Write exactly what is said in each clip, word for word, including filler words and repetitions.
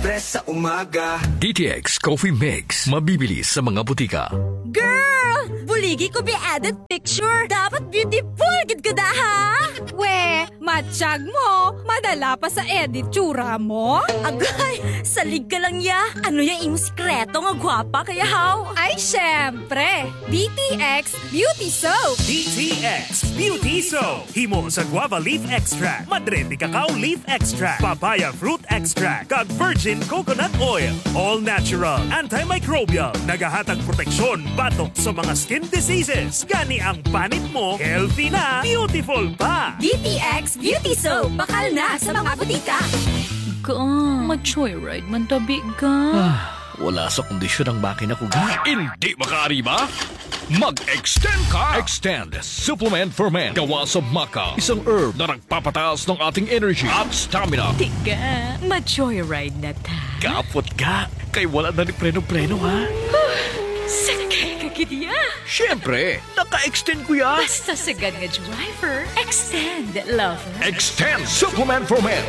libre sa umaga. D T X Coffee Mix. Mabibili sa mga butika. Girl! Buligi ko be added picture. Dapat beautiful gid ka da ha? We, matsyag mo. Madala pa sa edit tsura mo. Agay, salig ka lang ya. Ano yung imong sikreto nga gwapa kaya how? Ay, syempre. D T X Beauty Soap. D T X Beauty Soap. Himo sa guava leaf extract, Madrid de cacao leaf extract, papaya fruit extract, kag virgin coconut oil. All natural, antimicrobial, nagahatag proteksyon batok sa mga skin diseases. Gani ang panit mo, healthy na, beautiful pa. D T X Beauty Soap. Bakal na sa mga butika. Ka, ma-joyride man tabi ka. Wala sa kondisyon ang makina ko ga. Hindi makaari ba? Mag-extend ka! Extend Supplement for Men. Gawa sa maca. Isang herb na nagpapataas ng ating energy at stamina. Tika, ma-joyride na ta. Kapot ka. Kay wala na ni preno-preno ha. Sakay ka kidya. Siyempre, naka-extend ko ya. Basta sagad nga driver. Extend, lover. Extend Supplement for Men.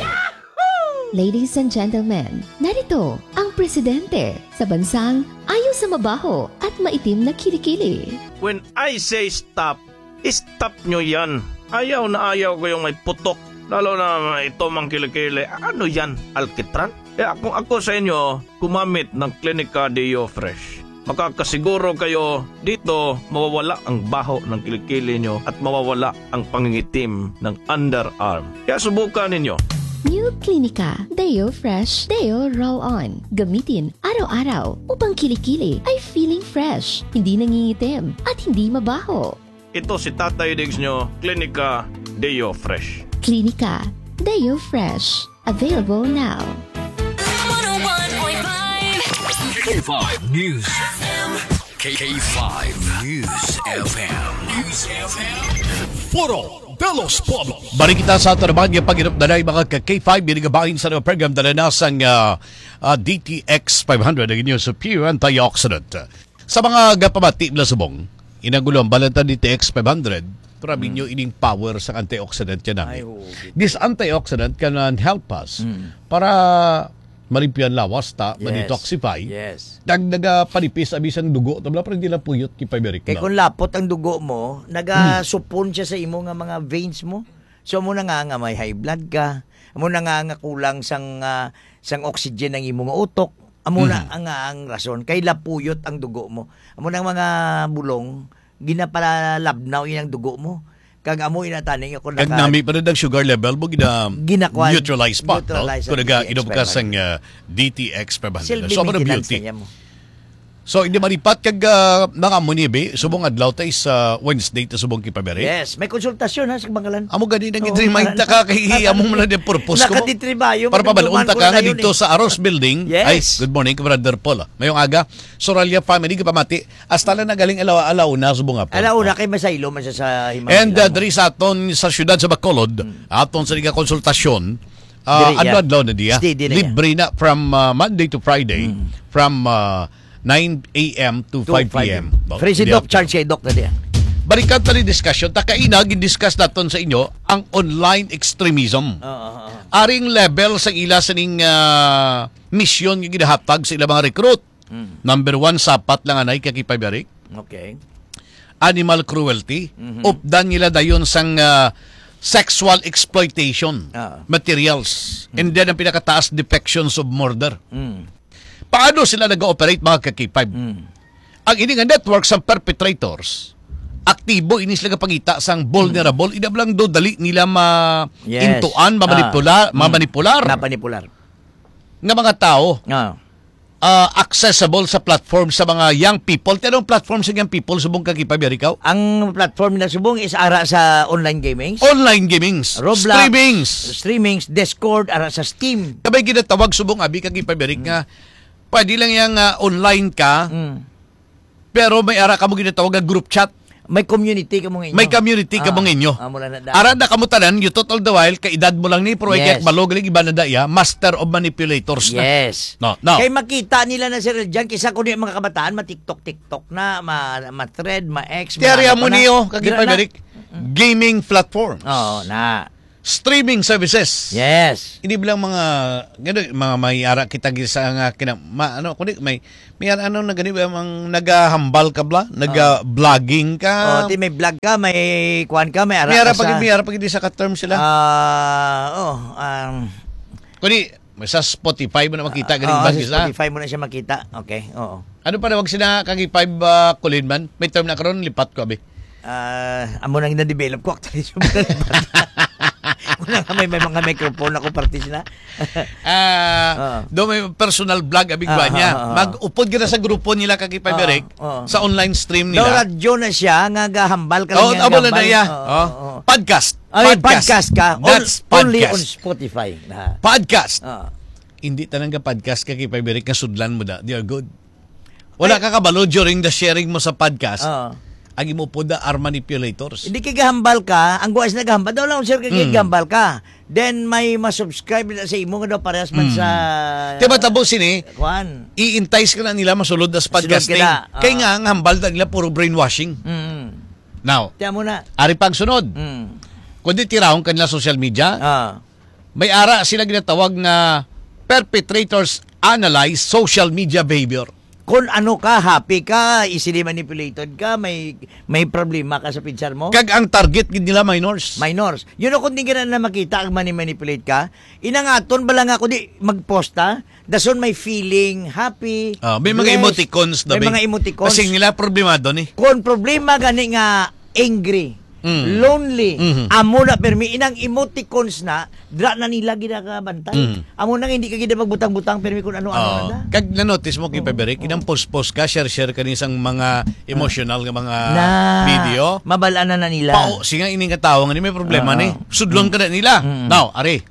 Ladies and gentlemen, narito ang presidente sa bansang ayaw sa mabaho at maitim na kilikili. When I say stop, stop nyo yan. Ayaw na ayaw ko yung may putok. Lalo na ito mang kilikili. Ano yan? Alkitran? Eh ako, ako sa inyo, kumamit ng Clinica Deo Fresh. Makakasiguro kayo dito mawawala ang baho ng kilikili nyo at mawawala ang pangingitim ng underarm. Kaya subukan ninyo. New Clinica Deo Fresh Deo Roll-On. Gamitin araw-araw upang kilikili ay feeling fresh, hindi nangingitim at hindi mabaho. Ito si Tatay Diggs nyo, Clinica Deo Fresh. Clinica Deo Fresh. Available now. one oh one point five K five News. K five News F M. News F M. Foro Delos Pueblos. Bari kita sa trabaho ng pag-irap na na mga ka-K five binigabahin sa program na nanasang uh, uh, D T X five hundred ang inyong superior antioxidant. Sa mga gapamati na subong, inagulo ang balanta D T X five hundred para minyo mm. ining power sa antioxidant yan namin. This antioxidant can help us mm. para maripian lawas ta, yes. ma-detoxify. Yes. Dagdaga panipis abisan dugo, tabla pa rin nila puyot kay Piberic. Kaya kung lapot ang dugo mo, nagasupon siya sa imo nga mga veins mo. So mo na nga nga may high blood ka, mo na nga nga kulang sang uh, sang oxygen ang imo nga utok. Amo na ang nga ang rason kay lapuyot ang dugo mo. Amo nang mga bulong ginapalalabnaw yung dugo mo. Kag amo inataning ako naka... Kag nami pa rin ang sugar level mo gina Ginakwan, neutralize pa. neutralize no? Kung naga-inom ka sang uh, D T X five hundred. So, ano beauty? So, hindi maripat kag uh, mga munibi, subong adlaw tayo sa Wednesday ta subong kipaberi. Yes, may konsultasyon ha sa Bangalan. Amo gani nang i-remind ta ka kay amo mo na din purpose ko. Nakatitribayo. Para pabalon ta ka nga dito sa Aros Building. Yes. Ay, good morning, Brother Paul. Mayong aga, Soralia family kapamati. Hasta lang nagaling alaw-alaw na subong apon. Alaw na kay Masaylo man siya sa Himalaya. And uh, diri sa aton sa syudad sa Bacolod, hmm. aton sa liga konsultasyon, uh, adlaw na diya. Libre na from uh, Monday to Friday, hmm. from uh, nine a.m. to five p.m. Free si Doc, charge kay Doc na diya. Balikan ta ni discussion, takaina gin-discuss naton sa inyo ang online extremism. Uh, uh, uh. Aring level sa ila sa ning uh, mission nga ginahatag sa ilang mga recruit. Mm. Number one, sapat lang anay kakipaybarik. Okay. Animal cruelty. Mm-hmm. Updan nila dayon sang uh, sexual exploitation uh. materials. Mm. And then ang pinakataas, depictions of murder. Mm. Paano sila nag-ooperate mga ka-K five? Mm. Ang ini nga network sa perpetrators, aktibo ini sila pangita sang vulnerable, mm. idablang do dali nila ma yes. intuan, mamanipular, ah. mamanipular. Mm. Napanipular. Nga mga tao. Ah. Uh, accessible sa platform sa mga young people. Tanong platform sa young people subong ka K five ikaw? Ang platform na subong is ara sa online gamings. Online gamings. Roblox, streamings. Streamings, Discord, ara sa Steam. Kabay ginatawag subong abi ka K five mm. nga pwede lang yung uh, online ka, mm. pero may ara ka mo ginatawag nga group chat. May community ka mo inyo. May community ka mo inyo. Ah, na ara na kamutanan, you total the while, kay edad mo lang ni, pero yes. malog lang iba na daya, master of manipulators na. Yes. No, no. Kaya makita nila na sila dyan, kisa kung mga kabataan, ma-TikTok-TikTok na, ma-thread, ma-X. Kaya mo niyo, kagipay Gaming platforms. Oo, na. streaming services. Yes. Hindi bilang mga gano mga may ara kita sa nga kina ma, ano kundi may may ara ano na gani ang nagahambal ka bla, naga-vlogging ka. Oh, di may vlog ka, may kuan ka, may ara. May ara ka pag may ara pag sa ka-term sila. Ah, oh, um kundi sa Spotify mo na makita gani uh, ba sa sila? Spotify mo na siya makita. Okay, oo. Ano pa na wag sila kagi five uh, kulin man? May term na karon lipat ko abi. Ah, uh, amo nang na-develop ko actually yung Wala nga may, may mga microphone ako partis na. Ah, uh, do may personal vlog abig ba Ah, niya. ah, ah. Mag-upod ka na sa grupo nila kagi Fiberek Ah, ah. sa online stream Do nila. radyo na siya nga gahambal ka Oh, lang abo na gahambal. niya. Oo, Oh, oo. podcast. Ay, podcast ka. That's On- Only on podcast. Spotify. Ha. Podcast. Ah. Hindi tanang ka podcast kagi Fiberek nga sudlan mo da. They are good. Wala ka kabalo during the sharing mo sa podcast. Oo. Agi mo po da are manipulators. Hindi kay gahambal ka, ang guwas na gahambal daw lang sir kay Mm. gahambal ka. Then may ma-subscribe na sa imo nga daw parehas man sa Diba tabo sini? Kwan. I-entice ka na nila masulod na sa podcasting. Masulod ka na, Kaya ah. nga, ang hambal na nila puro brainwashing. Mm. Now, Tiyan mo na. ari pang sunod. Mm. Kundi tirahong kanila social media, Ah. may ara sila ginatawag na perpetrators analyze social media behavior. Kung ano ka, happy ka, easily manipulated ka, may may problema ka sa pinsan mo. Kag ang target gid nila minors. Minors. Yun ako hindi ka na makita ang mani-manipulate ka. Inangaton bala nga ako di magposta. Dason may feeling, happy. Ah, may mga blessed. emoticons na May mga emoticons. Kasi nila problemado ni. Kung problema gani nga angry, Mm. lonely, Mhm. amo na permi inang emoticons na dra na nila ginakabantay. Mm. Amo nang hindi ka gid magbutang-butang permi kung ano-ano Oh. na. Kag na-notice mo kay Peberek, inang post-post ka, share-share ka nisang mga emotional nga mga na video. mabalaan na, na nila. Pao, singa ining katawa nga ni may problema Oo. ni. Sudlon ka na nila. Mm. Now, ari.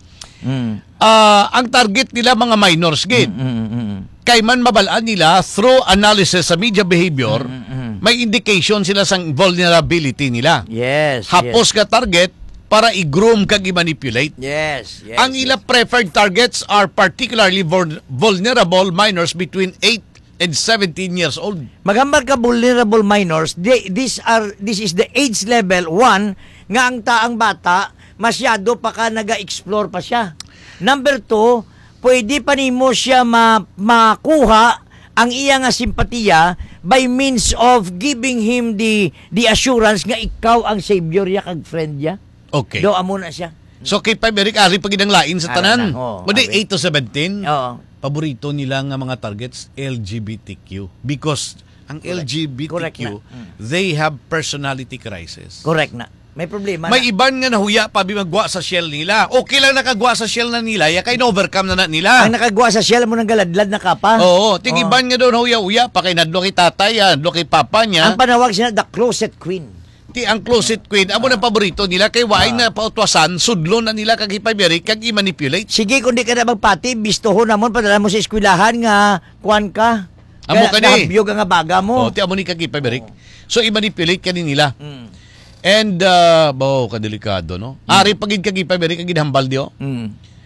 Mm. Ah, ang target nila mga minors gid. Mm, mm, mm. Kay man mabalaan nila through analysis sa media behavior, Mm, may indication sila sa vulnerability nila. Yes. Hapos ka target para i-groom kag i-manipulate. Yes. Yes. Ang ila preferred targets are particularly vul- vulnerable minors between eight and seventeen years old. Magambal ka vulnerable minors, they, these are this is the age level one nga ang taang bata masyado pa ka naga-explore pa siya. Number two, pwede pa nimo siya ma makuha ang iya nga simpatiya by means of giving him the the assurance nga ikaw ang savior ya kag friend ya. Okay. Do amo na siya. So kay Paberic ari pag idang lain sa Ara tanan. na, oo, Kundi abi. eight to seventeen. Oo. Paborito nila nga mga targets L G B T Q because ang L G B T Q Correct na. Mm. they have personality crisis. Correct na. May problema May na. iban nga nahuya pa bimagwa sa shell nila. Okay lang nakagwa sa shell na nila, ya kay na-overcome na na nila. Ang nakagwa sa shell mo ng galadlad na kapa. Oo, ting Oo. iban nga doon huya-huya pa kay nadlo kay tatay, yan, nadlo kay papa niya. Ang panawag siya the closet queen. Ti ang closet queen amo na paborito nila kay waay na pautwasan sudlo na nila kag ipaberi kag i-manipulate. Sige, kung di ka na magpati, bistohon namon, padala mo sa eskwelahan nga, kuan ka. Amo ka ni. Nahabiyog ang nga baga mo. Oh, ti amo ni kag ipaberi. So i-manipulate ka ni nila. Mm. And uh, bo kadelikado no. Ari pagid kag ipaberi kag ginhambal dio. Mm.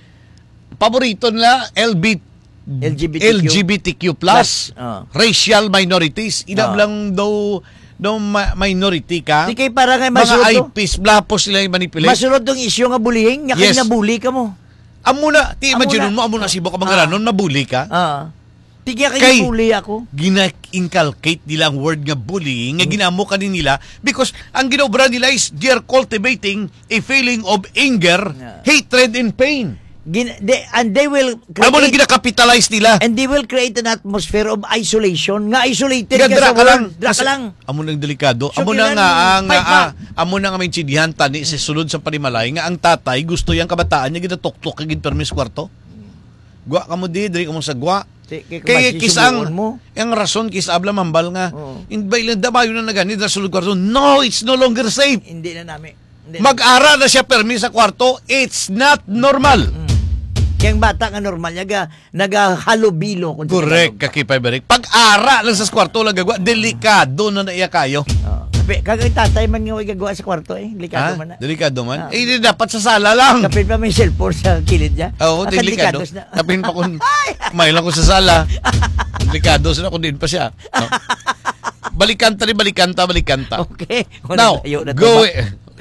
Paborito nila L B L G B T Q. L G B T Q plus, Ah. racial minorities. Ina Ah. lang daw daw ma- minority ka. Di kay para kay Mga masurod I to. Ps, blapos sila i-manipulate. Masurod tong isyu nga bullying, nga Yes. kay nabully ka mo. Amo na, ti Amo imagine na. mo, amo na sibo ka mangaranon, nabully ka. Ah. Tigya kay Kay- nabully ako. Gina-inculcate nila ang word nga bullying, nga ginamo ka din nila because ang ginobra nila is they're cultivating a feeling of anger, Yeah. hatred, and pain. Gin, they, and they will Amo na create, ginakapitalize nila. and they will create an atmosphere of isolation. Nga isolated Nga, ka dra sa ka world. lang. Dra ka Kasi lang. Amo nang delikado. So, amo na kailan nga ang fight ah, back? amo na nga may intindihan tani sa sulod sa panimalay nga ang tatay gusto yang kabataan niya ginatuktok kagid permis kwarto. Gwa ka mo di, diri ka mo sa gwa. Ti- kay Kaya kumasi kisang, subuon mo. ang rason kis abla mambal nga, Oo. in bailan damayo na nagani sa sulod kwarto. No, it's no longer safe. Hindi na namin. Hindi na- Mag-ara na siya permis sa kwarto, it's not normal. Kaya ang bata nga normal niya ga nagahalubilo kung sa Correct, Tagalog. kakipay berik. Pag-ara lang sa kwarto lang gagwa, delikado na naiya kayo. Oh. Kape, kagay tatay man nga way gagawa sa kwarto eh. Delikado man na. Delikado man? Ah. Eh, di dapat sa sala lang. Kapit pa may cellphone sa kilid niya. Oo, Akan delikado. likados na. Kapin pa kung may lang ko sa sala. Delikado sila kung din pa siya. No? Balikanta ni balikanta, balikanta. Okay. Now, Tayo na to go ba? eh.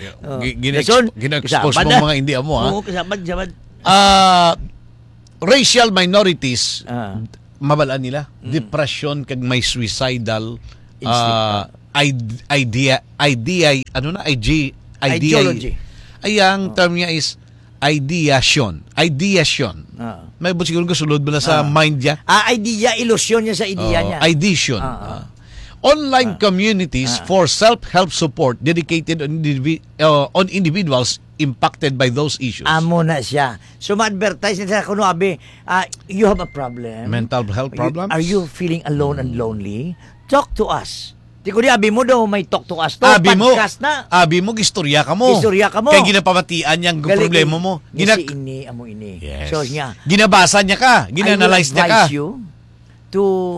Oh. Gi- gina- Dason, gina-expose kasabad mo na. mga hindi mo, ha? Oo, kasabad, kasabad. Ah, racial minorities, Ah. mabalaan nila. Depression kag may suicidal Instinct, ah, id- idea, idea, ano na, ig, idea. Ideology. Ay, ang term niya is ideation. Ideation. Ah. May but siguro kasulod mo na sa mind niya. Ah, idea, ilusyon niya sa idea Oh, niya. Ideation. Ah, ah. Ah. Online communities for self-help support dedicated on, indivi- uh, on individuals impacted by those issues. Amo na siya. So, ma-advertise na siya, kuno abi, ah, you have a problem. Mental health You- problems? Are you feeling alone and lonely? Talk to us. Di ko di, abi mo daw, may talk to us. To, Abi mo, podcast na. abi mo, gistorya ka mo. Gistorya ka mo. Kaya ginapamatian niyang Galing- problema mo. Gina, Gina, si ini, amo ini. yes. So, niya, Ginabasa niya ka. Ginanalyze I will niya ka. advise you to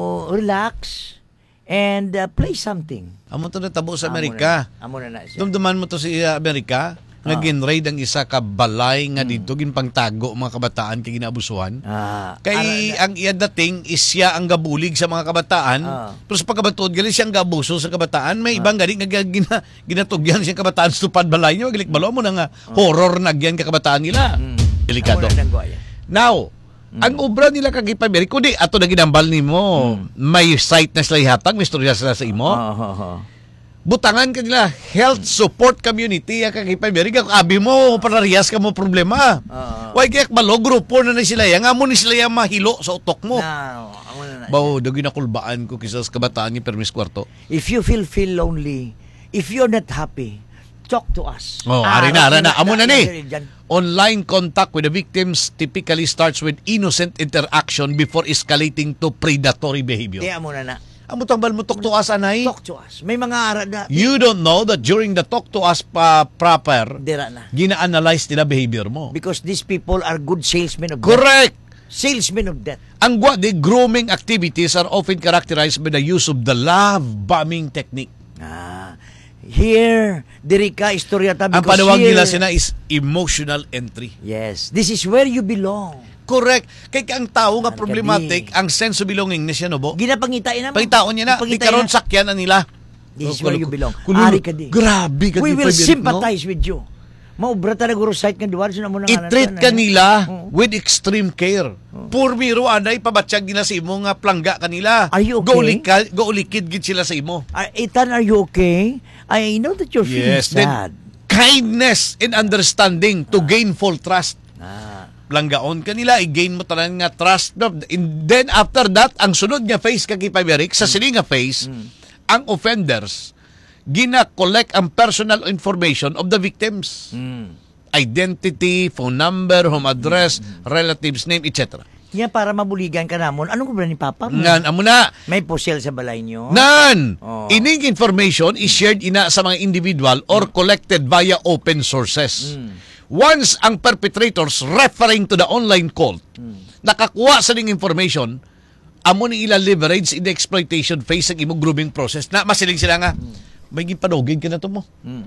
relax and uh, play something. Amo to natabo sa Amo Amerika. na- Amo na na siya. Dumduman mo to sa uh, Amerika. Nga ginraid ang isa ka balay nga dito ginpangtago mga kabataan kay ginaabusuhan. Ah, Kay ano- ang iya dating is siya ang gabulig sa mga kabataan. Ah. Pero sa pagkabatod gali siya ang gabuso sa kabataan. May ibang gali nga gina, ginatugyan siya kabataan sa tupad balay niyo. Gilik balo mo na nga horror na gyan ka kabataan nila. Delikado. Amo na nangguaya. Now, ang obra nila kagipameri kundi ato na ginambal nimo. May site na sila ihatag, may istorya sila sa imo. Oh, oh, oh. Butangan ka nila health support community ang kagipameri kag abi mo parariyas ka mo problema. Oo. Why kaya malo grupo na ni sila yang amo ni sila yang mahilo sa utok mo. Now, amo na na. Bawo dagi na kulbaan ko kisas kabataan ni permis kwarto. If you feel feel lonely, if you're not happy, talk to us. Oh, ari na, ari na. Amo na ni. Dyan. Online contact with the victims typically starts with innocent interaction before escalating to predatory behavior. Di, amo na na. Amo tambal mo talk to us anay. Talk to us. May mga ara na. You don't know that during the talk to us pa proper, Dira na. gina-analyze nila behavior mo. Because these people are good salesmen of death. Correct. Salesmen of death. Ang gwa, the grooming activities are often characterized by the use of the love bombing technique. Ah, here, diri ka istorya ta Ang because panawag here, nila sina is emotional entry. yes, this is where you belong. Correct. Kaya ang tao nga Ano problematic, kadi? ang sense of belonging na siya, no bo? Ginapangitain na mo. Pangitaon niya na, di Gipangitain karon na. sakyan na nila. This is where you belong. Kulo- Ari ka di. Grabe ka We di, will Fabian, sympathize with you. Maubra talaga guro site nga duwar sino mo nang I-treat ano, ka ano, nila Oo. with extreme care. Poor biro anay pabatsyag nila sa imo nga plangga kanila. Are you okay? Go likal, go likid gid sila sa imo. Ah, Ethan, are you okay? I know that you're feeling Yes, then sad. kindness and understanding to gain full trust. Ah. Langgaon kanila, i-gain mo tanan nga trust. And then after that, ang sunod nga phase kay Paberic, sa sili nga phase, ang offenders gina-collect ang personal information of the victims. Identity, phone number, home address, relatives name, et cetera. Yan para mabuligan ka namon. Anong kubra ni Papa mo? Ngan amo na. May posel sa balay nyo? Nan, Oh. ining information is shared ina sa mga individual or collected via open sources. Once ang perpetrators referring to the online call, nakakuha sa ning information, amo ni ila leverage in the exploitation phase ng imong grooming process. Na masiling sila nga, may ginpanugid ka na to mo.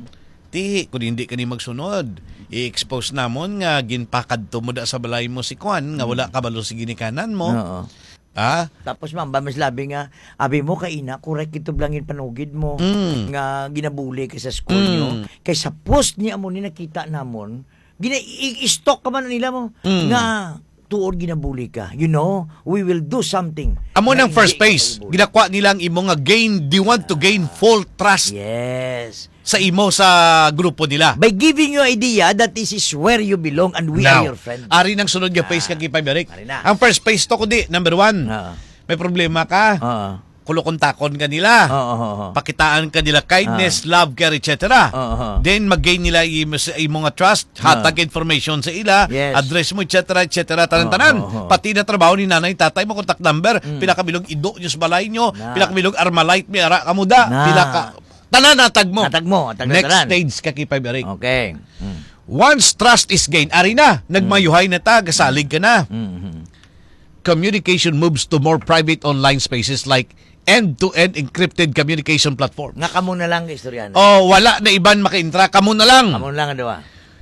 Ti, kung hindi ka ni magsunod, i-expose namon nga ginpakad to mo da sa balay mo si Kwan, nga wala kabalo si ginikanan mo. Oo. Ha? Tapos ma'am, ba mas labi nga, abi mo ka ina, correct ito blangin panugid mo, Mm. nga ginabuli ka sa school Mm. nyo. Kay sa post niya mo ni nakita namon, gina, i- i-stock ka man na nila mo, Mm. nga tuod ginabuli ka. You know, we will do something. Amo na ng first hindi ka phase, ibuli. ginakuha nila ang imo nga gain, they want to gain full trust Yes. sa imo sa grupo nila. By giving you idea that this is where you belong and we Now, are your friend. ari nang sunod nga phase kag Paberic. ari na. Ang first phase to kundi, number one, Ah. may problema ka, Oo. kulukontakon ka nila, Oo, oo, oo. pakitaan ka nila kindness, love, care, et cetera. Oo. Then mag-gain nila imo sa imo nga trust, hatag information sa ila, Yes. address mo, et cetera, et cetera, tanan-tanan. Oo, oo. Pati na trabaho ni nanay, tatay mo, contact number, pila ka bilog ido nyo sa balay nyo, Na. pila ka bilog armalite, mi ara kamuda, Na. pila ka, tanan natag mo. Natag mo, atag na Next tanan. stage ka kay Paberic. Okay. Mm. Once trust is gained, ari na, nagmayuhay na ta, gasalig ka na. Mm-hmm. Communication moves to more private online spaces like end-to-end encrypted communication platform. Nga kamo na lang istorya na. Oh, wala na iban maka-intra, kamo na lang. Kamo na lang daw.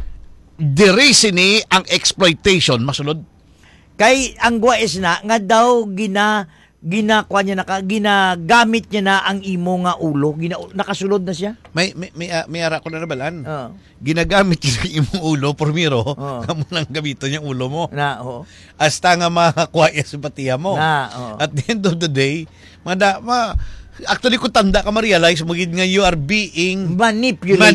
Diri sini ang exploitation masunod. Kay ang guwais na nga daw gina ginakwa niya naka ginagamit niya na ang imo nga ulo, gina, nakasulod na siya. May may may, uh, may ara ko na nabalan. Oh. Ginagamit yung imong ulo primero, Oh. kamo nang gamiton yung ulo mo. Na oh. Hasta nga makakuha yung simpatiya mo. Na oh. At the end of the day, mada, ma, actually kung tanda ka ma-realize, magiging nga you are being Manipulated.